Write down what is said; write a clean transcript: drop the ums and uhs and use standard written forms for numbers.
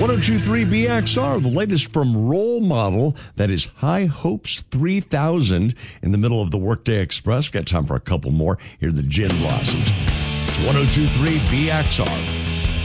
1023 BXR, the latest from Role Model. That is High Hopes 3000 in the middle of the Workday Express. Got time for a couple more. Here are the Gin Blossoms. It's 1023 BXR.